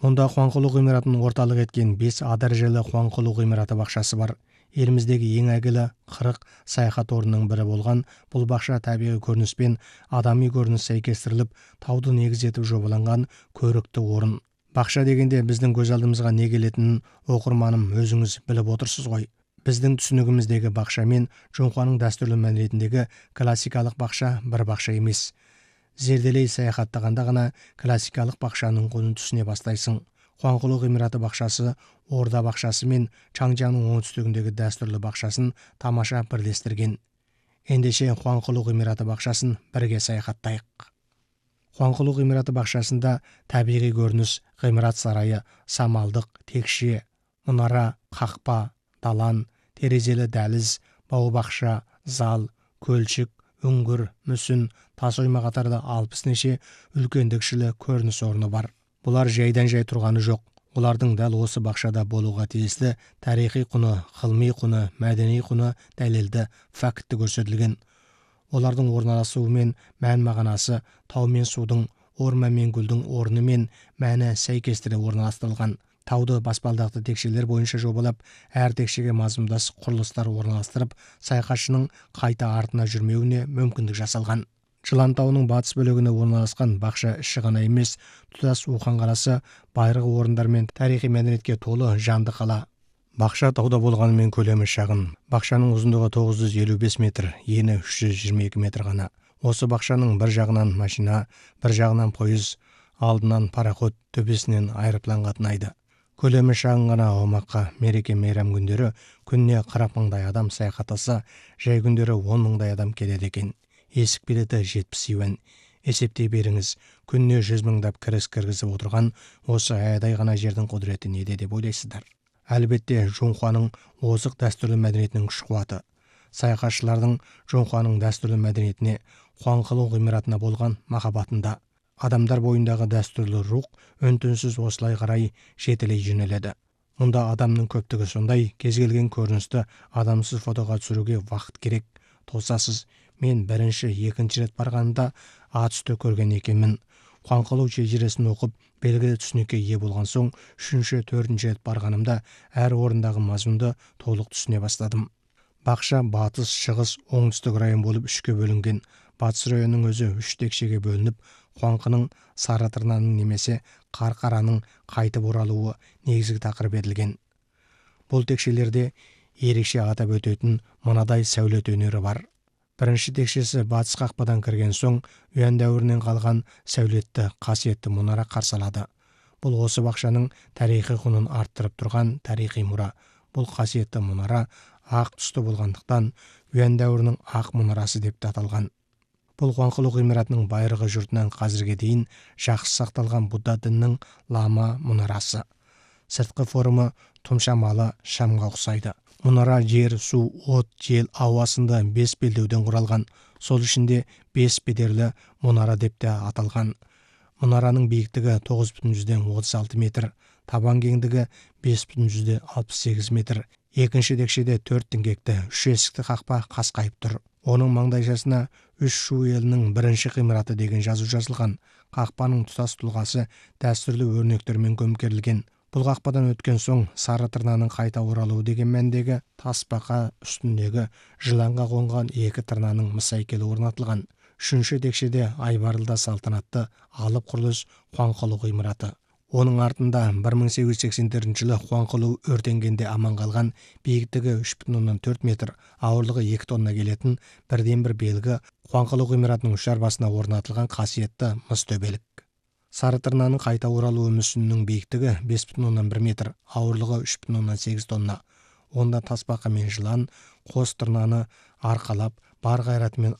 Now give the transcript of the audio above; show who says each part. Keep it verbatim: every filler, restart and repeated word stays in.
Speaker 1: Мұнда Қуаңқұлы ғимаратының орталық еткен бес А дәрежелі Қуаңқұлы ғимараты бақшасы бар. Еліміздегі ең әйгілі қырық саяхат орнының бірі болған бұл бақша табиғи көрініспен адами көрініс сәйкестіріліп, тауды негіз етіп жобаланған көрікті орын. Бақша дегенде біздің көз алдымызға не келетінін оқырманым өзіңіз біліп отырсыз ғой. Біздің түсінігіміздегі бақша мен Жоңқаның дәстүрлі мәдениетіндегі классикалық бақша бір бақша емес. Зерделей саяхаттағанда ғана классикалық бақшаның құнын түсіне бастайсың. Қуаңқұлы ғимараты бақшасы Орда бақшасы мен Чаңжаңның оңтүстігіндегі дәстүрлі бақшасын тамаша бірлестірген. Ендеше Қуаңқұлы ғимараты бақшасын бірге саяхаттайық. Қуаңқұлы ғимараты бақшасында табиғи көрініс, ғимарат сарайы, самалдық, текше, мұнара, қақпа, далан, терезелі дәліз, бау-бақша, зал, көлшік, үңгір, мүсін, тас ойма қатарда алпыс неше үлкендікшілі көрініс орны бар. Бұлар жайдан жай тұрғаны жоқ. Олардың дәл осы бақшада болуға тиісті тарихи құны, ғылыми құны, мәдени құны дәлелді, факті көрсетілген. Олардың орналасуы мен мән мағынасы тау мен судың, орма мен гүлдің орны мен мәні сәйкестіре орналастырылған. Тауды баспалдақты текшелер бойынша жобалап, әр текшеге мазмұндас құрылыстар орналастырып, саяхатшының қайта артына жүрмеуіне мүмкіндік жасалған. Жылан тауының батыс бөлігіне орналасқан бақша іші ғана емес, тұтас Ухан қаласы байырғы орындар мен тарихи мәдениетке толы жанды қала. Бақша тауда болғанымен көлемі шағын. Бақшаның ұзындығы тоғыз жүз елу бес метр, ені үш жүз жиырма екі метр ғана. Осы бақшаның бір жағынан машина, бір жағынан пойыз, алдынан пароход, төбесінен аэроплан қатынайды. Көлемі шағын ғана аумаққа мереке мейрам күндері күніне қырық мыңдай адам саяхаттаса, жай күндері он мыңдай адам келеді екен. Есік билеті жетпіс юан. Есептей беріңіз, күніне жүз мыңдап кіріс кіргізіп отырған осы аядай ғана жердің құдіреті неде деп ойлайсыздар. Әлбетте, Жоңқаның озық дәстүрлі мәдениетінің күш қуаты. Саяхатшылардың Жоңқаның дәстүрлі мәдениетіне, Қуаңқұлы ғимаратына болған махаббатында. Адамдар бойындағы дәстүрлі рух үн-түнсіз осылай қарай жетілей жөнеледі. Мұнда адамның көптігі сондай, кез келген көріністі адамсыз фотоға түсіруге вақыт керек. Тосасыз, мен бірінші, екінші рет барғанымда ат үсті көрген екенмін. Қуаңқұлы шежіресін оқып, белгілі түсінікке ие болған соң, үшінші, төртінші рет барғанымда әр орындағы мазмұнды толық түсіне бастадым. Бақша батыс, шығыс, оңтүстік район болып үшке бөлінген. Батыс районның өзі үш текшеге бөлініп, Қуаңқының сары тырнаның немесе қарқараның қайтып оралуы негізгі тақырып етілген. Бұл текшелерде ерекше атап өтетін мынадай сәулет өнері бар. Бірінші текшесі батыс қақпадан кірген соң, Юан дәуірінен қалған сәулетті, қасиетті мұнара қарсы алады. Бұл осы бақшаның тарихи құнын арттырып тұрған тарихи мұра. Бұл қасиетті мұнара ақ түсті болғандықтан Юан дәуірінің ақ мұнарасы деп те аталған. Бұл Қуаңқұлы ғимаратының байырғы жұртынан қазірге дейін жақсы сақталған Будда дінінің лама мұнарасы. Сыртқы формы тұмшамалы шамға ұқсайды. Мұнара жер, су, от, жел, ауа сынды бес белдеуден құралған. Сол ішінде бес бедерлі мұнара деп те аталған. Мұнараның биіктігі тоғыз бүтін жүзден отыз алты метр, табан кеңдігі бес бүтін жүзден алпыс сегіз метр. Екінші текшеде төрт діңгекті, үш есікті қақпа қасқайып тұр. Оның маңдайшасына үш шу елінің бірінші ғимараты деген жазу жазылған. Қақпаның тұтас тұлғасы дәстүрлі өрнектермен көмкерілген. Бұл қақпадан өткен соң сары тырнаның қайта оралуы деген мәндегі тасбақа үстіндегі жыланға қонған екі тырнаның мыс әйкелі орнатылған. Үшінші текшеде айбарлы салтанатты алып құрылыс Қуаңқұлы ғимараты. Оның артында бір мың сегіз жүз сексен төртінші жылы Қуаңқұлы өртенгенде аман қалған, биіктігі үш бүтін оннан төрт метр, ауырлығы екі тонна келетін бірден бір белгі Қуаңқұлы ғимаратының үш арбасына орнатылған қасиетті мыс төбелік. Сары тырнаның қайта оралуы мүсінінің биіктігі бес бүтін оннан бір метр, ауырлығы үш бүтін оннан сегіз тонна. Онда тасбақа мен жылан қос тырнаны арқалап, бар қайратымен